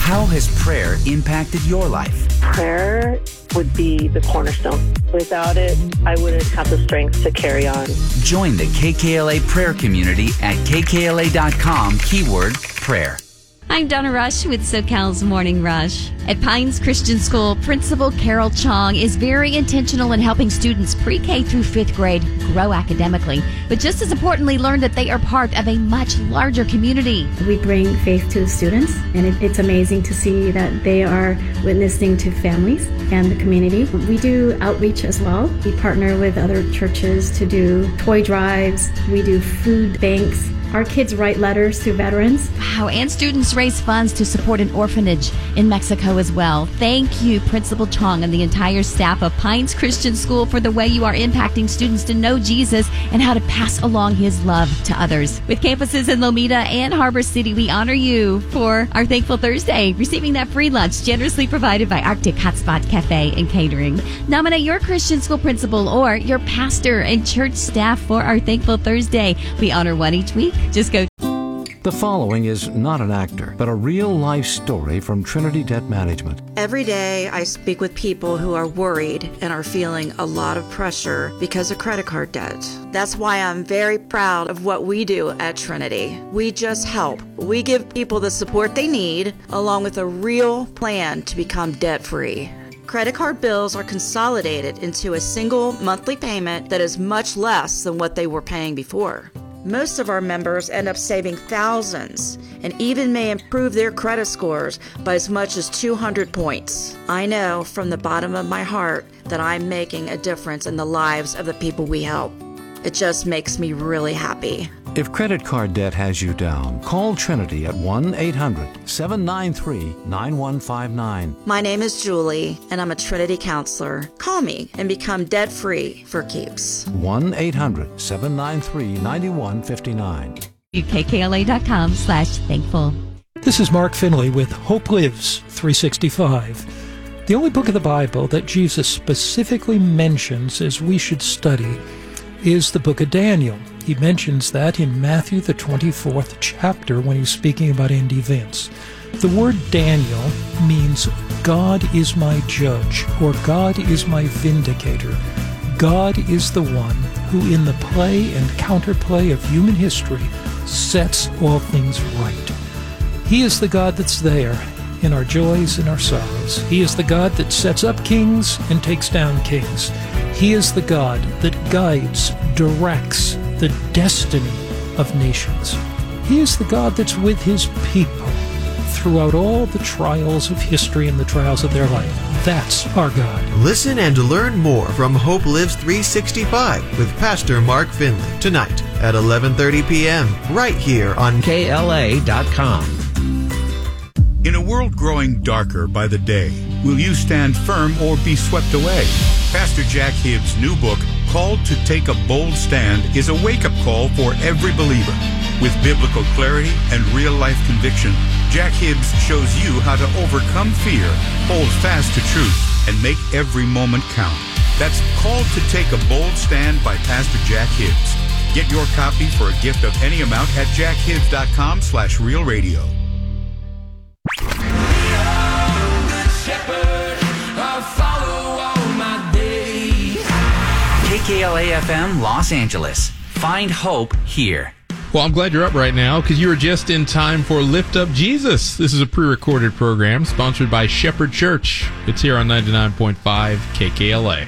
How has prayer impacted your life? Prayer would be the cornerstone. Without it, I wouldn't have the strength to carry on. Join the KKLA prayer community at kkla.com, keyword prayer. I'm Donna Rush with SoCal's Morning Rush. At Pines Christian School, Principal Carol Chong is very intentional in helping students pre-K through 5th grade grow academically, but just as importantly, learn that they are part of a much larger community. We bring faith to the students, and it's amazing to see that they are witnessing to families and the community. We do outreach as well. We partner with other churches to do toy drives. We do food banks. Our kids write letters to veterans. Wow, and students raise funds to support an orphanage in Mexico as well. Thank you, Principal Chong and the entire staff of Pines Christian School for the way you are impacting students to know Jesus and how to pass along his love to others. With campuses in Lomita and Harbor City, we honor you for our Thankful Thursday, receiving that free lunch generously provided by Arctic Hotspot Cafe and Catering. Nominate your Christian school principal or your pastor and church staff for our Thankful Thursday. We honor one each week. Just go. The following is not an actor, but a real-life story from Trinity Debt Management. Every day I speak with people who are worried and are feeling a lot of pressure because of credit card debt. That's why I'm very proud of what we do at Trinity. We just help. We give people the support they need, along with a real plan to become debt-free. Credit card bills are consolidated into a single monthly payment that is much less than what they were paying before. Most of our members end up saving thousands and even may improve their credit scores by as much as 200 points. I know from the bottom of my heart that I'm making a difference in the lives of the people we help. It just makes me really happy. If credit card debt has you down, call Trinity at 1-800-793-9159. My name is Julie, and I'm a Trinity counselor. Call me and become debt-free for keeps. 1-800-793-9159. KKLA.com/thankful. This is Mark Finley with Hope Lives 365. The only book of the Bible that Jesus specifically mentions as we should study is the book of Daniel. He mentions that in Matthew, the 24th chapter, when he's speaking about end events. The word Daniel means God is my judge, or God is my vindicator. God is the one who, in the play and counterplay of human history, sets all things right. He is the God that's there in our joys and our sorrows. He is the God that sets up kings and takes down kings. He is the God that guides, directs the destiny of nations. He is the God that's with his people throughout all the trials of history and the trials of their life. That's our God. Listen and learn more from Hope Lives 365 with Pastor Mark Finley tonight at 11:30 p.m. right here on KLA.com. In a world growing darker by the day, will you stand firm or be swept away? Pastor Jack Hibbs' new book, Called to Take a Bold Stand, is a wake-up call for every believer. With biblical clarity and real-life conviction, Jack Hibbs shows you how to overcome fear, hold fast to truth, and make every moment count. That's Called to Take a Bold Stand by Pastor Jack Hibbs. Get your copy for a gift of any amount at jackhibbs.com/realradio. KKLA-FM Los Angeles. Find hope here. Well, I'm glad you're up right now because you were just in time for Lift Up Jesus. This is a pre-recorded program sponsored by Shepherd Church. It's here on 99.5 KKLA.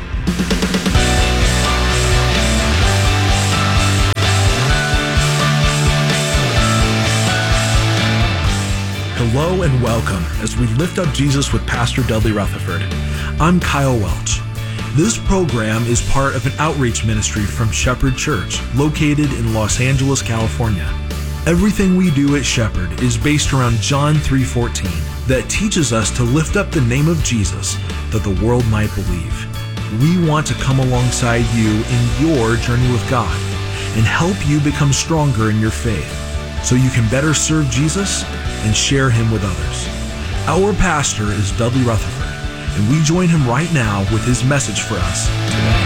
Hello and welcome as we lift up Jesus with Pastor Dudley Rutherford. I'm Kyle Welch. This program is part of an outreach ministry from Shepherd Church, located in Los Angeles, California. Everything we do at Shepherd is based around John 3:14 that teaches us to lift up the name of Jesus that the world might believe. We want to come alongside you in your journey with God and help you become stronger in your faith so you can better serve Jesus and share him with others. Our pastor is Dudley Rutherford, and we join him right now with his message for us today.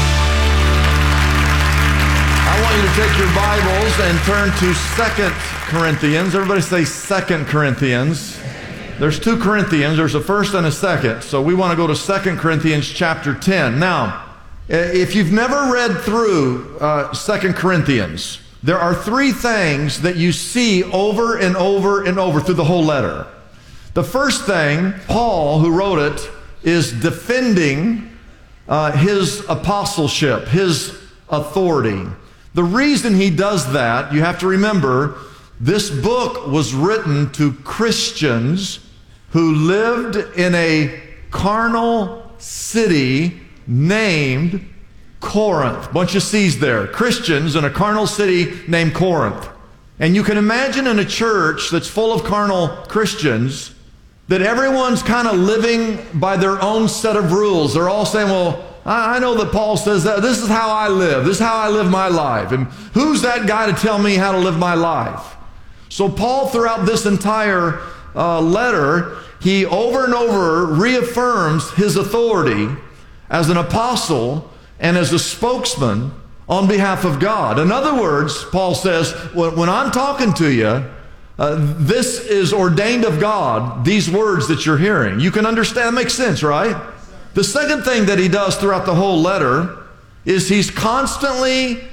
I want you to take your Bibles and turn to 2 Corinthians. Everybody say 2 Corinthians. There's 2 Corinthians. There's a first and a second. So we want to go to 2 Corinthians chapter 10. Now, if you've never read through 2 Corinthians, there are 3 things that you see over and over and over through the whole letter. The first thing, Paul, who wrote it, is defending his apostleship, his authority. The reason he does that, you have to remember, this book was written to Christians who lived in a carnal city named Corinth. Bunch of C's there. Christians in a carnal city named Corinth. And you can imagine in a church that's full of carnal Christians that everyone's kind of living by their own set of rules. They're all saying, well, I know that Paul says that this is how I live. This is how I live my life. And who's that guy to tell me how to live my life? So Paul, throughout this entire letter, he over and over reaffirms his authority as an apostle and as a spokesman on behalf of God. In other words, Paul says, when I'm talking to you, this is ordained of God, these words that you're hearing. You can understand, makes sense, right? The second thing that he does throughout the whole letter is he's constantly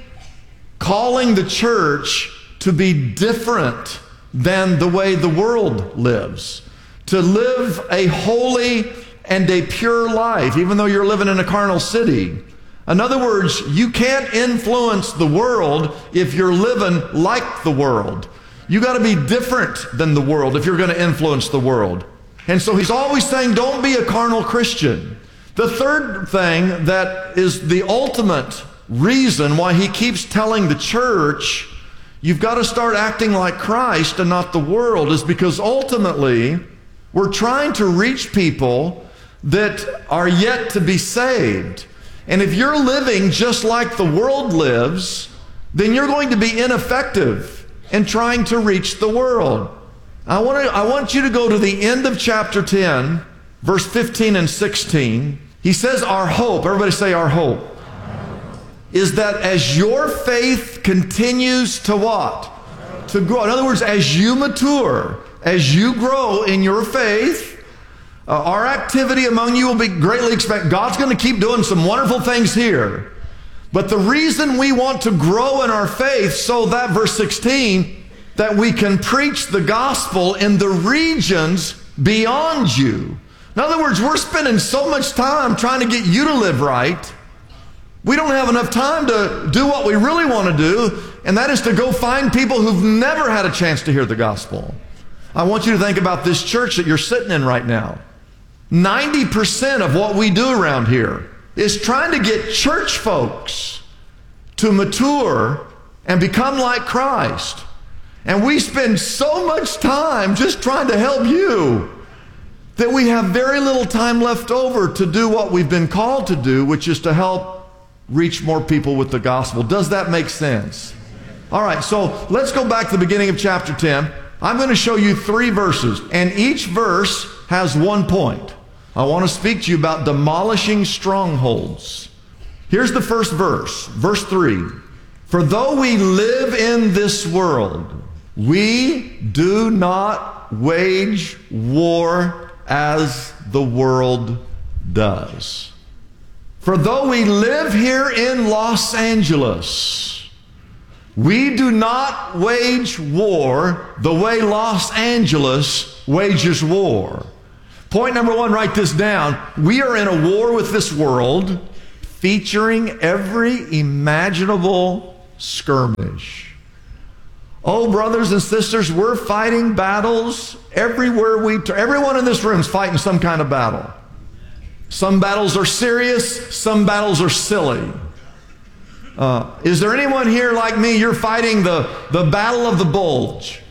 calling the church to be different than the way the world lives, to live a holy and a pure life, even though you're living in a carnal city. In other words, you can't influence the world if you're living like the world. You got to be different than the world if you're going to influence the world. And so he's always saying, don't be a carnal Christian. The third thing that is the ultimate reason why he keeps telling the church, you've got to start acting like Christ and not the world, is because ultimately we're trying to reach people that are yet to be saved. And if you're living just like the world lives, then you're going to be ineffective in trying to reach the world. I want you to go to the end of chapter 10, verse 15 and 16. He says, our hope, everybody say our hope, is that as your faith continues to what? To grow. In other words, as you mature, as you grow in your faith, our activity among you will be greatly expanded. God's going to keep doing some wonderful things here. But the reason we want to grow in our faith, so that, verse 16, that we can preach the gospel in the regions beyond you. In other words, we're spending so much time trying to get you to live right. We don't have enough time to do what we really want to do, and that is to go find people who've never had a chance to hear the gospel. I want you to think about this church that you're sitting in right now. 90% of what we do around here is trying to get church folks to mature and become like Christ. And we spend so much time just trying to help you that we have very little time left over to do what we've been called to do, which is to help reach more people with the gospel. Does that make sense? All right, so let's go back to the beginning of chapter 10. I'm going to show you 3 verses, and each verse has one point. I want to speak to you about demolishing strongholds. Here's the first verse, verse 3. For though we live in this world, we do not wage war as the world does. For though we live here in Los Angeles, we do not wage war the way Los Angeles wages war. Point number 1, write this down. We are in a war with this world featuring every imaginable skirmish. Oh, brothers and sisters, we're fighting battles everywhere we turn. Everyone in this room is fighting some kind of battle. Some battles are serious, some battles are silly. Is there anyone here like me? You're fighting the battle of the bulge.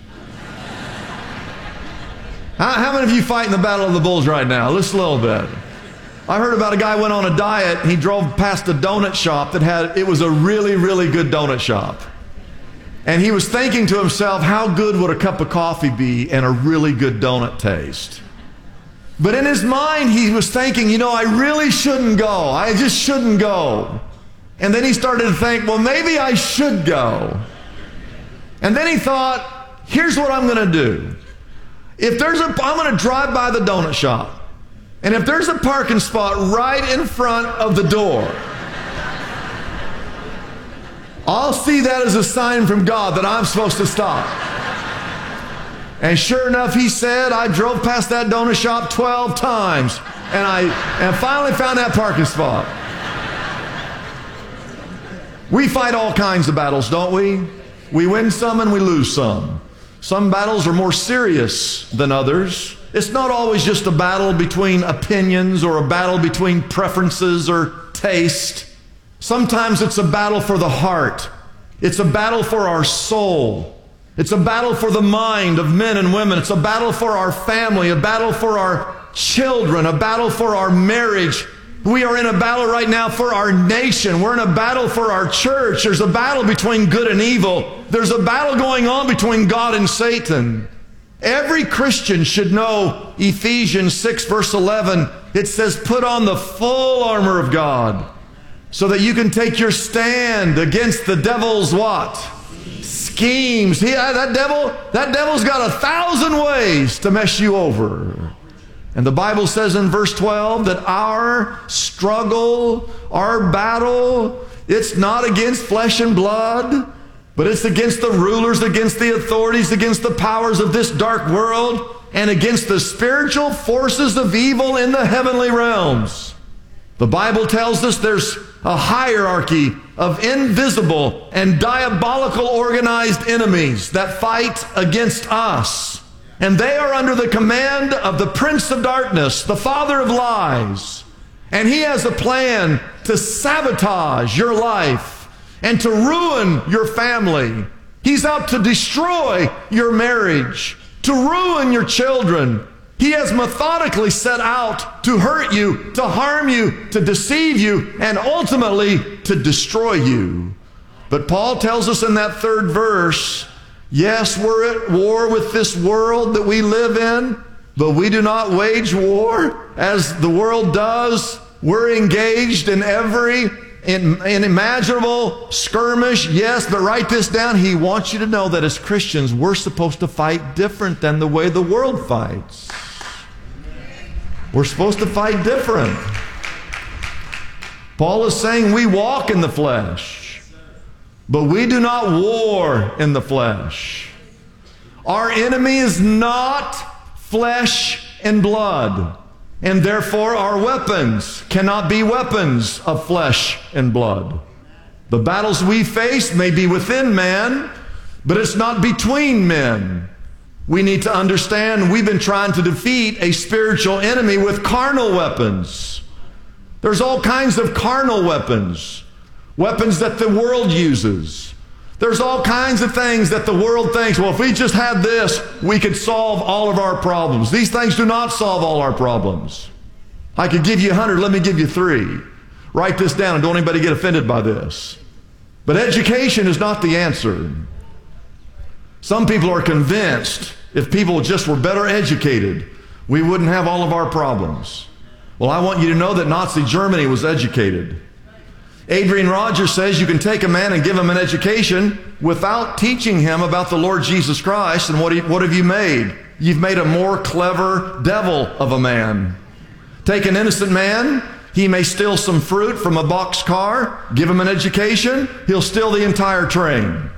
How many of you fighting the battle of the bulge right now? Listen a little bit. I heard about a guy went on a diet. He drove past a donut shop it was a really, really good donut shop. And he was thinking to himself, how good would a cup of coffee be and a really good donut taste? But in his mind, he was thinking, I really shouldn't go. I just shouldn't go. And then he started to think, well, maybe I should go. And then he thought, here's what I'm going to do. I'm going to drive by the donut shop, and if there's a parking spot right in front of the door, I'll see that as a sign from God that I'm supposed to stop. And sure enough, he said, I drove past that donut shop 12 times, and I finally found that parking spot. We fight all kinds of battles, don't we? We win some and we lose some. Some battles are more serious than others. It's not always just a battle between opinions or a battle between preferences or taste. Sometimes it's a battle for the heart. It's a battle for our soul. It's a battle for the mind of men and women. It's a battle for our family, a battle for our children, a battle for our marriage. We are in a battle right now for our nation. We're in a battle for our church. There's a battle between good and evil. There's a battle going on between God and Satan. Every Christian should know Ephesians 6 verse 11. It says, put on the full armor of God so that you can take your stand against the devil's what? Schemes. That devil's got 1,000 ways to mess you over. And the Bible says in verse 12 that our struggle, our battle, it's not against flesh and blood, but it's against the rulers, against the authorities, against the powers of this dark world, and against the spiritual forces of evil in the heavenly realms. The Bible tells us there's a hierarchy of invisible and diabolical organized enemies that fight against us. And they are under the command of the Prince of Darkness, the Father of Lies. And he has a plan to sabotage your life and to ruin your family. He's out to destroy your marriage, to ruin your children. He has methodically set out to hurt you, to harm you, to deceive you, and ultimately to destroy you. But Paul tells us in that third verse, yes, we're at war with this world that we live in, but we do not wage war as the world does. We're engaged in every imaginable skirmish. Yes, but write this down. He wants you to know that as Christians, we're supposed to fight different than the way the world fights. We're supposed to fight different. Paul is saying we walk in the flesh, but we do not war in the flesh. Our enemy is not flesh and blood, and therefore our weapons cannot be weapons of flesh and blood. The battles we face may be within man, but it's not between men. We need to understand we've been trying to defeat a spiritual enemy with carnal weapons. There's all kinds of carnal weapons. Weapons that the world uses. There's all kinds of things that the world thinks, well, if we just had this, we could solve all of our problems. These things do not solve all our problems. I could give you 100, let me give you 3. Write this down and don't anybody get offended by this. But education is not the answer. Some people are convinced if people just were better educated, we wouldn't have all of our problems. Well, I want you to know that Nazi Germany was educated. Adrian Rogers says you can take a man and give him an education without teaching him about the Lord Jesus Christ, and what have you made? You've made a more clever devil of a man. Take an innocent man, he may steal some fruit from a boxed car, give him an education, he'll steal the entire train.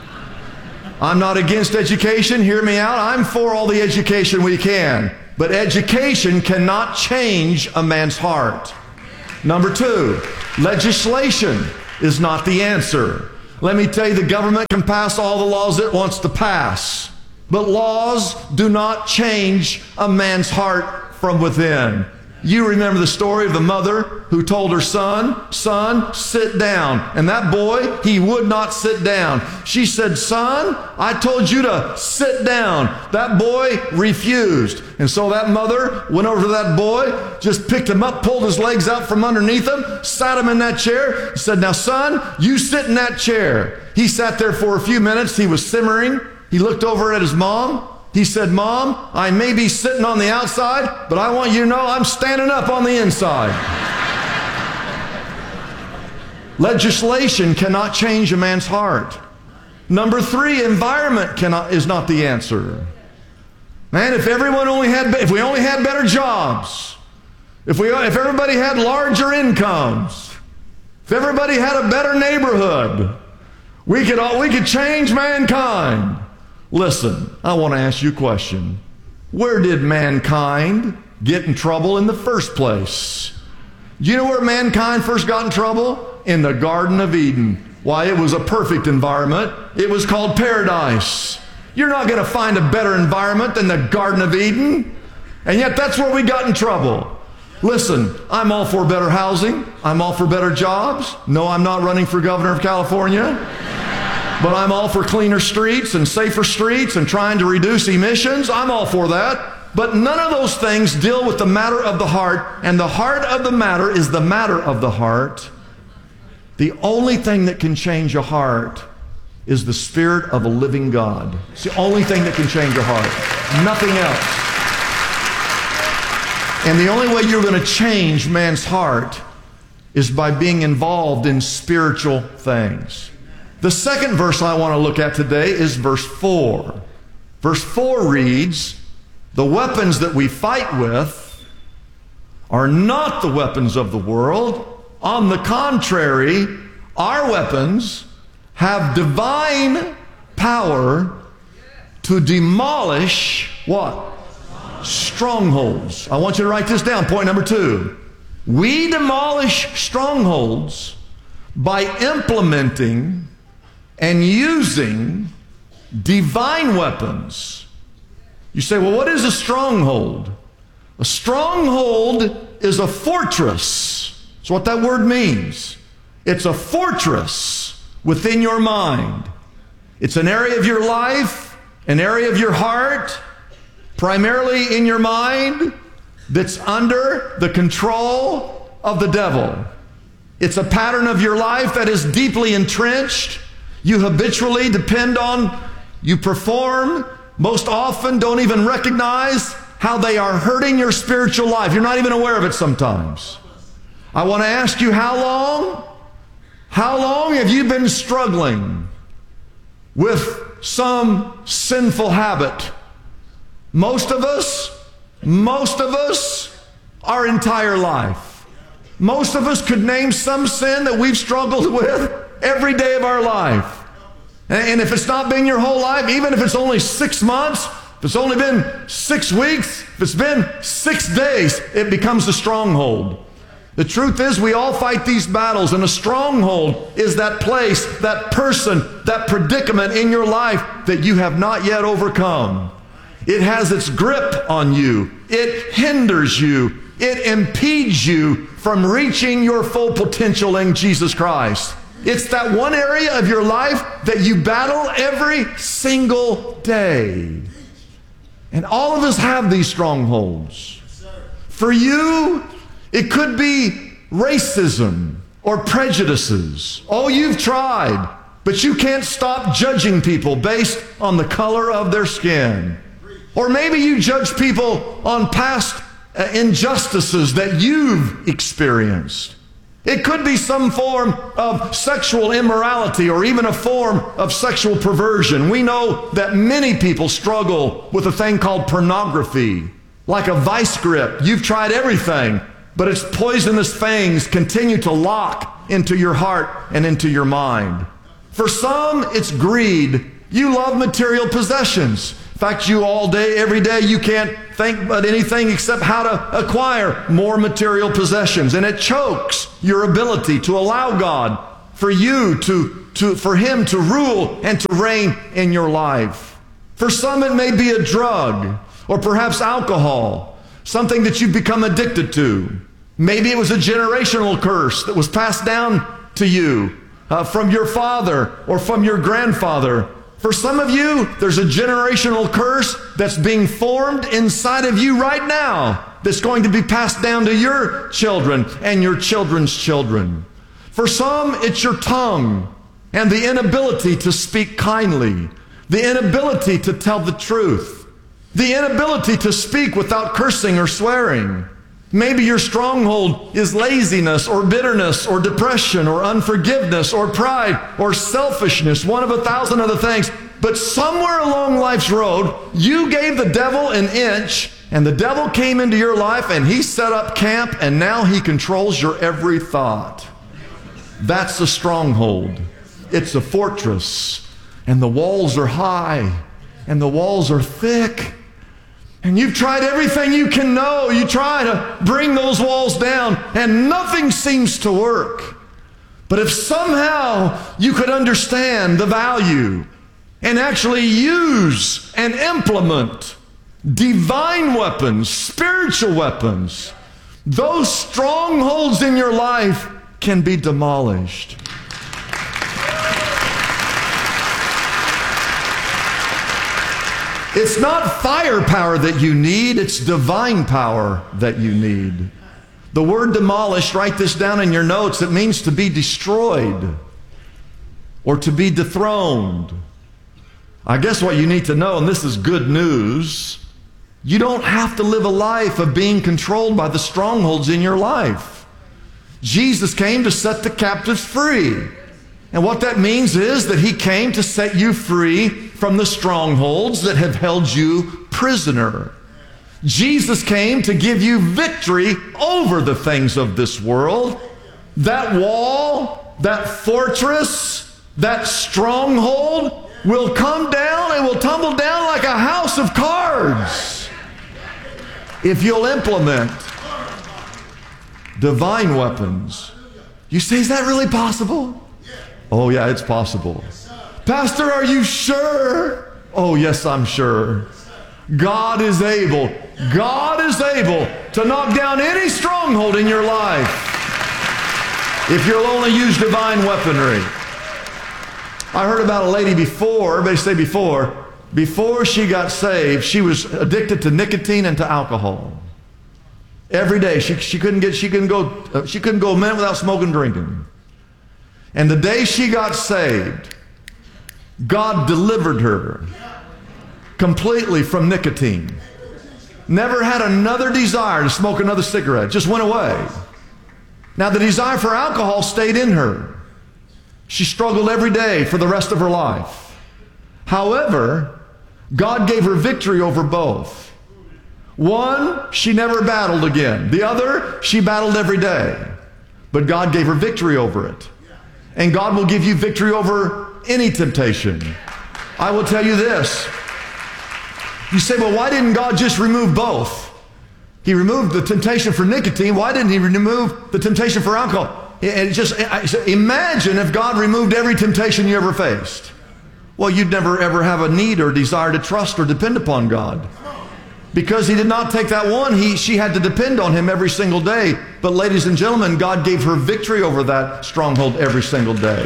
I'm not against education, hear me out. I'm for all the education we can. But education cannot change a man's heart. Number 2, legislation is not the answer. Let me tell you, the government can pass all the laws it wants to pass. But laws do not change a man's heart from within. You remember the story of the mother who told her son, son, sit down. And that boy, he would not sit down. She said, son, I told you to sit down. That boy refused. And so that mother went over to that boy, just picked him up, pulled his legs out from underneath him, sat him in that chair, said, now son, you sit in that chair. He sat there for a few minutes. He was simmering. He looked over at his mom. He said, Mom, I may be sitting on the outside, but I want you to know I'm standing up on the inside. Legislation cannot change a man's heart. Number 3, environment is not the answer. Man, if we only had better jobs, if everybody had larger incomes, if everybody had a better neighborhood, we could change mankind. Listen, I want to ask you a question. Where did mankind get in trouble in the first place? Do you know where mankind first got in trouble? In the Garden of Eden. Why, it was a perfect environment. It was called paradise. You're not going to find a better environment than the Garden of Eden. And yet that's where we got in trouble. Listen, I'm all for better housing. I'm all for better jobs. No, I'm not running for governor of California. But I'm all for cleaner streets and safer streets and trying to reduce emissions. I'm all for that. But none of those things deal with the matter of the heart. And the heart of the matter is the matter of the heart. The only thing that can change a heart is the Spirit of a living God. It's the only thing that can change a heart. Nothing else. And the only way you're going to change man's heart is by being involved in spiritual things. The second verse I want to look at today is verse 4. Verse 4 reads, "The weapons that we fight with are not the weapons of the world. On the contrary, our weapons have divine power to demolish" what? Strongholds. I want you to write this down. Point number 2. We demolish strongholds by implementing and using divine weapons. You say, well, what is a stronghold? A stronghold is a fortress. That's what that word means. It's a fortress within your mind. It's an area of your life, an area of your heart, primarily in your mind, that's under the control of the devil. It's a pattern of your life that is deeply entrenched. You habitually depend on, you perform, most often don't even recognize how they are hurting your spiritual life. You're not even aware of it sometimes. I want to ask you, how long have you been struggling with some sinful habit? Most of us, our entire life. Most of us could name some sin that we've struggled with every day of our life. And if it's not been your whole life, even if it's only 6 months, if it's only been 6 weeks, if it's been 6 days, it becomes a stronghold. The truth is, we all fight these battles, and a stronghold is that place, that person, that predicament in your life that you have not yet overcome. It has its grip on you. It hinders you. It impedes you from reaching your full potential in Jesus Christ. It's that one area of your life that you battle every single day. And all of us have these strongholds. For you, it could be racism or prejudices. Oh, you've tried, but you can't stop judging people based on the color of their skin. Or maybe you judge people on past injustices that you've experienced. It could be some form of sexual immorality or even a form of sexual perversion. We know that many people struggle with a thing called pornography, like a vice grip. You've tried everything, but its poisonous fangs continue to lock into your heart and into your mind. For some, it's greed. You love material possessions. In fact, you all day, every day, you can't think about anything except how to acquire more material possessions. And it chokes your ability to allow God, for you for Him to rule and to reign in your life. For some, it may be a drug or perhaps alcohol, something that you've become addicted to. Maybe it was a generational curse that was passed down to you from your father or from your grandfather. For some of you, there's a generational curse that's being formed inside of you right now that's going to be passed down to your children and your children's children. For some, it's your tongue and the inability to speak kindly, the inability to tell the truth, the inability to speak without cursing or swearing. Maybe your stronghold is laziness or bitterness or depression or unforgiveness or pride or selfishness, one of 1,000 other things. But somewhere along life's road, you gave the devil an inch, and the devil came into your life, and he set up camp, and now he controls your every thought. That's a stronghold. It's a fortress, and the walls are high, and the walls are thick. And you've tried everything you can know. You try to bring those walls down, and nothing seems to work. But if somehow you could understand the value and actually use and implement divine weapons, spiritual weapons, those strongholds in your life can be demolished. It's not firepower that you need, it's divine power that you need. The word demolished, write this down in your notes, it means to be destroyed or to be dethroned. I guess what you need to know, and this is good news, you don't have to live a life of being controlled by the strongholds in your life. Jesus came to set the captives free. And what that means is that he came to set you free from the strongholds that have held you prisoner. Jesus came to give you victory over the things of this world. That wall, that fortress, that stronghold will come down and will tumble down like a house of cards if you'll implement divine weapons. You say, is that really possible? Oh yeah, it's possible. Pastor, are you sure? Oh yes, I'm sure. God is able. God is able to knock down any stronghold in your life if you'll only use divine weaponry. I heard about a lady before, everybody say before she got saved, she was addicted to nicotine and to alcohol. Every day, she couldn't go a minute without smoking, drinking. And the day she got saved, God delivered her completely from nicotine. Never had another desire to smoke another cigarette. Just went away. Now the desire for alcohol stayed in her. She struggled every day for the rest of her life. However, God gave her victory over both. One, she never battled again. The other, she battled every day. But God gave her victory over it. And God will give you victory over any temptation. I will tell you this. You say, well, why didn't God just remove both? He removed the temptation for nicotine. Why didn't he remove the temptation for alcohol? Imagine if God removed every temptation you ever faced. Well, you'd never ever have a need or desire to trust or depend upon God. Because he did not take that one, she had to depend on him every single day. But ladies and gentlemen, God gave her victory over that stronghold every single day.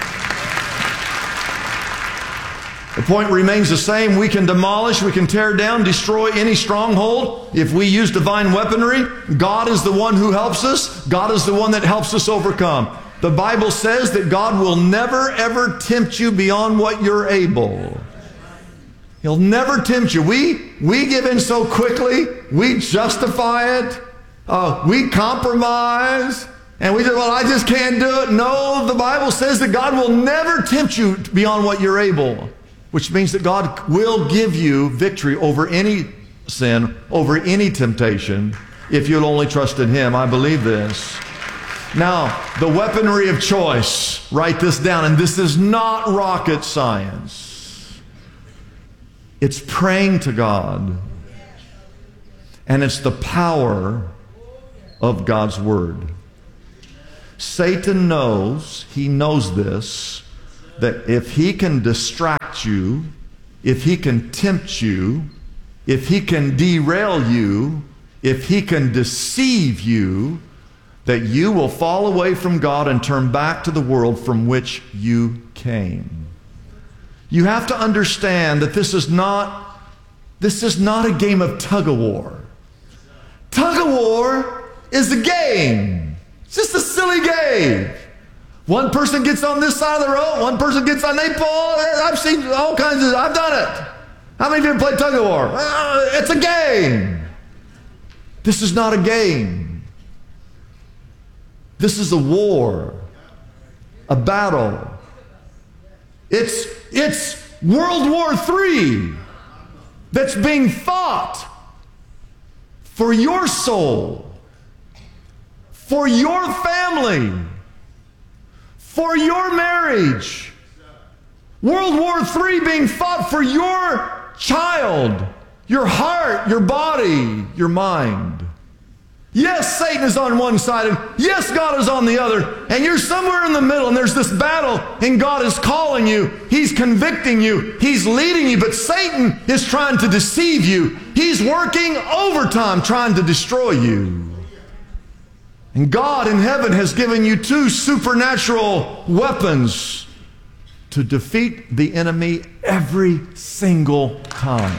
The point remains the same. We can demolish, we can tear down, destroy any stronghold if we use divine weaponry. God is the one who helps us. God is the one that helps us overcome. The Bible says that God will never ever tempt you beyond what you're able. He'll never tempt you. We give in so quickly. We justify it. We compromise. And we say, well, I just can't do it. No, the Bible says that God will never tempt you beyond what you're able. Which means that God will give you victory over any sin, over any temptation, if you'll only trust in him. I believe this. Now, the weaponry of choice. Write this down. And this is not rocket science. It's praying to God, and it's the power of God's Word. Satan knows, he knows this, that if he can distract you, if he can tempt you, if he can derail you, if he can deceive you, that you will fall away from God and turn back to the world from which you came. You have to understand that this is not a game of tug-of-war. Tug-of-war is a game. It's just a silly game. One person gets on this side of the rope, one person gets on the pole. I've seen all kinds of, I've done it. How many of you play tug-of-war? It's a game. This is not a game. This is a war, a battle. It's World War III that's being fought for your soul, for your family, for your marriage. World War III being fought for your child, your heart, your body, your mind. Yes, Satan is on one side, and yes, God is on the other, and you're somewhere in the middle, and there's this battle, and God is calling you, He's convicting you, He's leading you, but Satan is trying to deceive you. He's working overtime trying to destroy you. And God in heaven has given you 2 supernatural weapons to defeat the enemy every single time.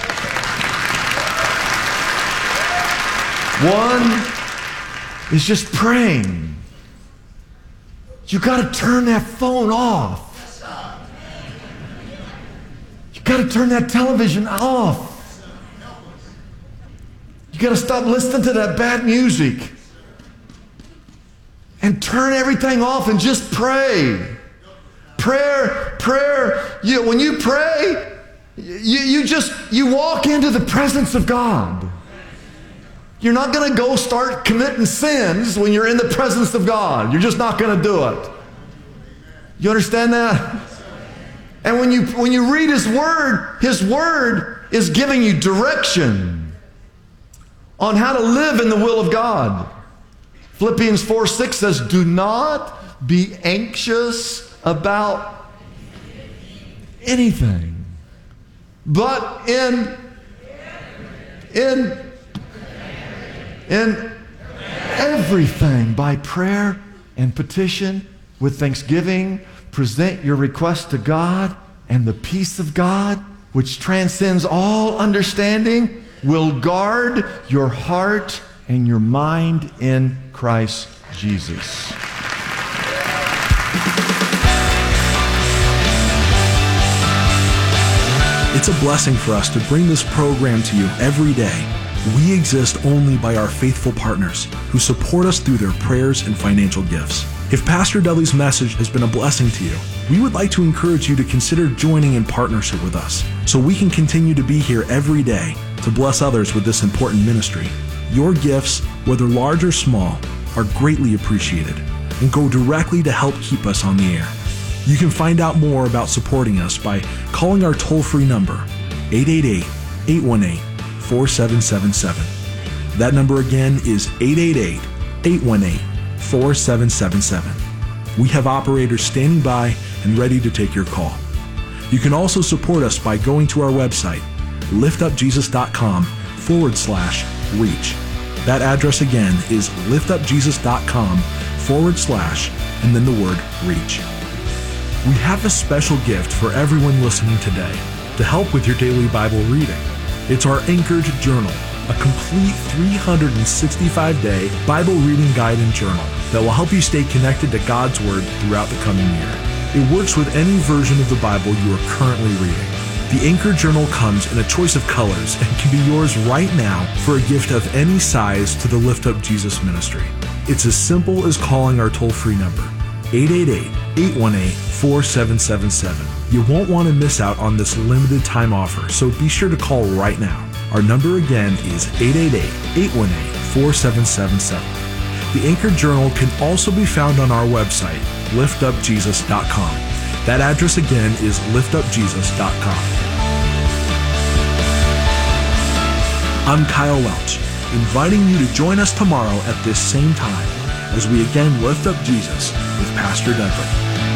One is just praying. You got to turn that phone off. You got to turn that television off. You got to stop listening to that bad music and turn everything off and just pray. Prayer. When you pray, you walk into the presence of God. You're not going to go start committing sins when you're in the presence of God. You're just not going to do it. You understand that? And when you read His Word is giving you direction on how to live in the will of God. Philippians 4:6 says, do not be anxious about anything, but in everything, by prayer and petition with thanksgiving, present your request to God, and the peace of God, which transcends all understanding, will guard your heart and your mind in Christ Jesus. It's a blessing for us to bring this program to you every day. We exist only by our faithful partners who support us through their prayers and financial gifts. If Pastor Dudley's message has been a blessing to you, we would like to encourage you to consider joining in partnership with us so we can continue to be here every day to bless others with this important ministry. Your gifts, whether large or small, are greatly appreciated and go directly to help keep us on the air. You can find out more about supporting us by calling our toll-free number, 888-818-4777. That number again is 888-818-4777. We have operators standing by and ready to take your call. You can also support us by going to our website, liftupjesus.com/reach. That address again is liftupjesus.com/ and then the word reach. We have a special gift for everyone listening today to help with your daily Bible reading. It's our Anchored Journal, a complete 365-day Bible reading guide and journal that will help you stay connected to God's Word throughout the coming year. It works with any version of the Bible you are currently reading. The Anchored Journal comes in a choice of colors and can be yours right now for a gift of any size to the Lift Up Jesus ministry. It's as simple as calling our toll-free number, 888-818-4777. You won't want to miss out on this limited time offer, so be sure to call right now. Our number again is 888-818-4777. The Anchored Journal can also be found on our website, liftupjesus.com. That address again is liftupjesus.com. I'm Kyle Welch, inviting you to join us tomorrow at this same time as we again lift up Jesus with Pastor Dudley.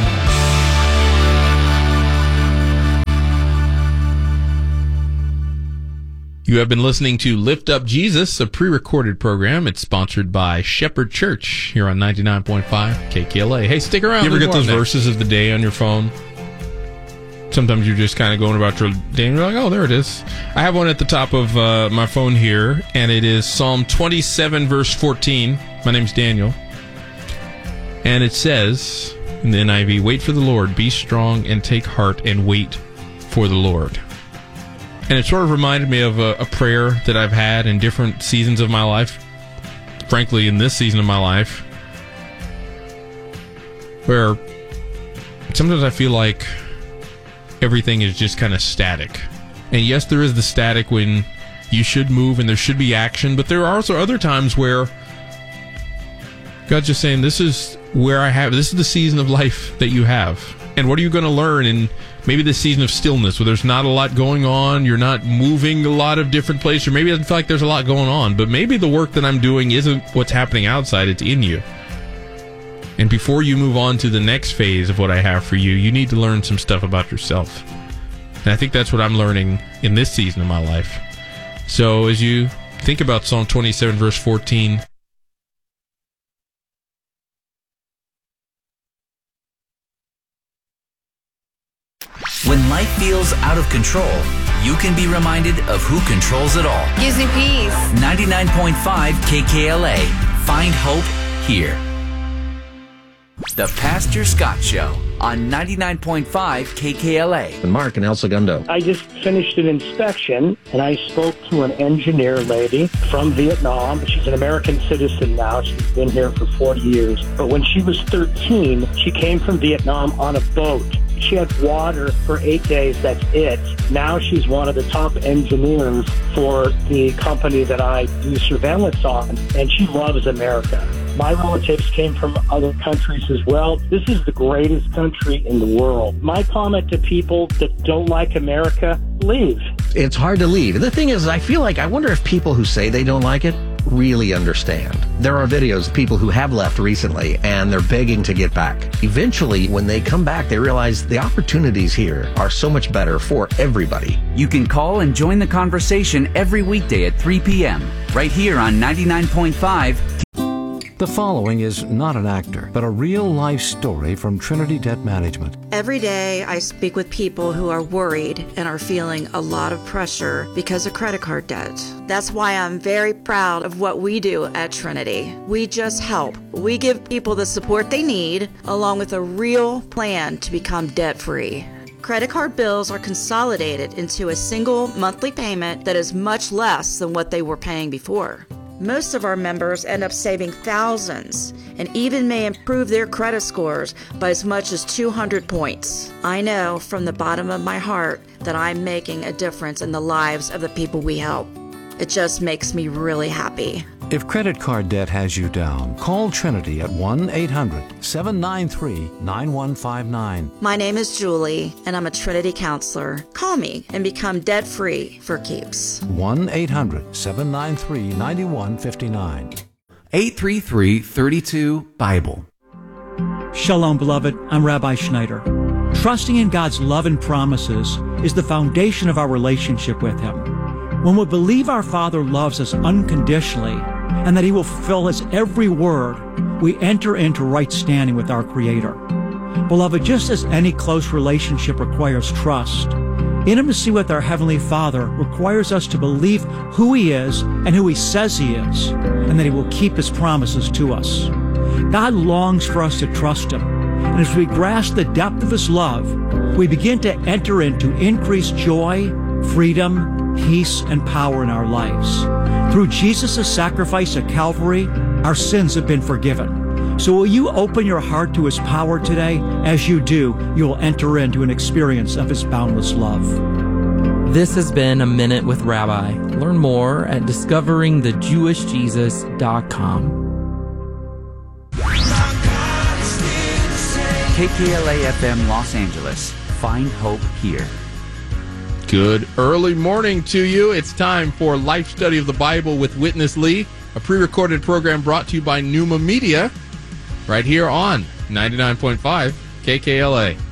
You have been listening to Lift Up Jesus, a pre-recorded program. It's sponsored by Shepherd Church here on 99.5 KKLA. Hey, stick around. You ever get those verses of the day on your phone? Sometimes you're just kind of going about your day and you're like, oh, there it is. I have one at the top of my phone here, and it is Psalm 27, verse 14. My name's Daniel. And it says in the NIV, wait for the Lord, be strong and take heart and wait for the Lord. And it sort of reminded me of a prayer that I've had in different seasons of my life. Frankly, in this season of my life, where sometimes I feel like everything is just kind of static. And yes, there is the static when you should move and there should be action, but there are also other times where God's just saying, this is the season of life that you have. And what are you going to learn in maybe this season of stillness where there's not a lot going on, you're not moving a lot of different places, or maybe it doesn't feel like there's a lot going on, but maybe the work that I'm doing isn't what's happening outside, it's in you. And before you move on to the next phase of what I have for you, you need to learn some stuff about yourself. And I think that's what I'm learning in this season of my life. So as you think about Psalm 27, verse 14, when life feels out of control, you can be reminded of who controls it all. Gives me peace. 99.5 KKLA. Find hope here. The Pastor Scott Show on 99.5 KKLA. And Mark in El Segundo. I just finished an inspection, and I spoke to an engineer lady from Vietnam. She's an American citizen now. She's been here for 40 years. But when she was 13, she came from Vietnam on a boat. She had water for 8 days, that's it. Now she's one of the top engineers for the company that I do surveillance on, and she loves America. My relatives came from other countries as well. This is the greatest country in the world. My comment to people that don't like America, leave. It's hard to leave. And the thing is, I wonder if people who say they don't like it really understand. There are videos of people who have left recently and they're begging to get back. Eventually, when they come back, they realize the opportunities here are so much better for everybody. You can call and join the conversation every weekday at 3 p.m. right here on 99.5. The following is not an actor, but a real-life story from Trinity Debt Management. Every day I speak with people who are worried and are feeling a lot of pressure because of credit card debt. That's why I'm very proud of what we do at Trinity. We just help. We give people the support they need, along with a real plan to become debt-free. Credit card bills are consolidated into a single monthly payment that is much less than what they were paying before. Most of our members end up saving thousands and even may improve their credit scores by as much as 200 points. I know from the bottom of my heart that I'm making a difference in the lives of the people we help. It just makes me really happy. If credit card debt has you down, call Trinity at 1-800-793-9159. My name is Julie, and I'm a Trinity counselor. Call me and become debt-free for keeps. 1-800-793-9159. 833-32-BIBLE. Shalom, beloved. I'm Rabbi Schneider. Trusting in God's love and promises is the foundation of our relationship with Him. When we believe our Father loves us unconditionally and that He will fulfill His every word, we enter into right standing with our Creator. Beloved, just as any close relationship requires trust, intimacy with our Heavenly Father requires us to believe who He is and who He says He is, and that He will keep His promises to us. God longs for us to trust Him, and as we grasp the depth of His love, we begin to enter into increased joy, freedom, peace, and power in our lives. Through Jesus' sacrifice at Calvary, our sins have been forgiven. So will you open your heart to His power today? As you do, you will enter into an experience of His boundless love. This has been A Minute with Rabbi. Learn more at discoveringthejewishjesus.com. KKLA FM Los Angeles. Find hope here. Good early morning to you. It's time for Life Study of the Bible with Witness Lee, a pre-recorded program brought to you by Pneuma Media, right here on 99.5 KKLA.